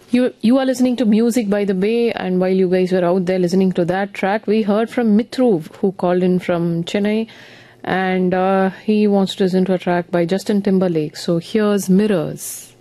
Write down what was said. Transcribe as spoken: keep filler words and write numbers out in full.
You you are listening to Music by the Bay, and while you guys were out there listening to that track, we heard from Mitru, who called in from Chennai, and uh, he wants to listen to a track by Justin Timberlake. So here's Mirrors.